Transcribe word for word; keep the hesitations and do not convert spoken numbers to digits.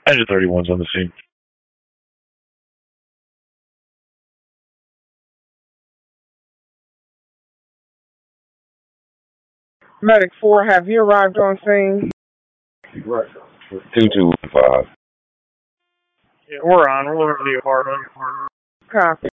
Engine thirty-one's on the scene. Medic four, have you arrived on scene? Right. two two five. Yeah, we're on. We're over the apartment. Copy.